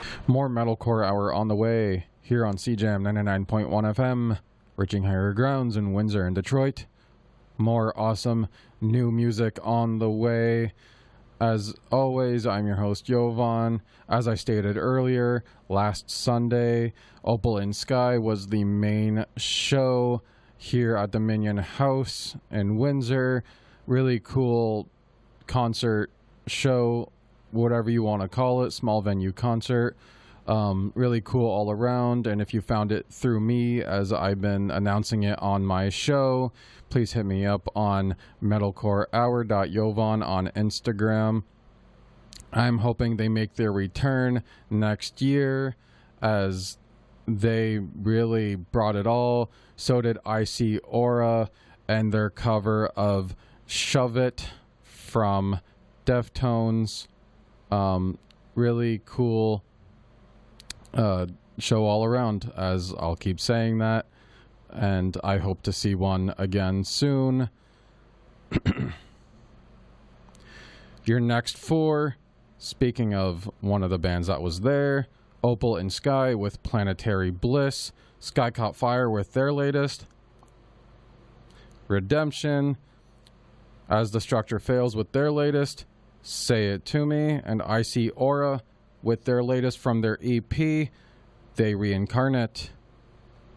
More Metalcore Hour on the way here on CJAM 99.1 FM, reaching higher grounds in Windsor and Detroit. More awesome new music on the way. As always, I'm your host, Jovan. As I stated earlier, last Sunday, Opal in Sky was the main show here at Dominion House in Windsor. Really cool concert show, whatever you want to call it, small venue concert. Really cool all around. And if you found it through me, as I've been announcing it on my show, please hit me up on metalcorehour.jovan on Instagram. I'm hoping they make their return next year, as they really brought it all. So did IC Aura and their cover of Shove It from Deftones. Really cool show all around, as I'll keep saying that, and I hope to see one again soon. Your next four, speaking of one of the bands that was there, Opal in Sky with Planetary Bliss, Sky Caught Fire with their latest, Redemption, As the Structure Fails with their latest, Say It To Me, and IC Aura with their latest from their EP, They Reincarnate.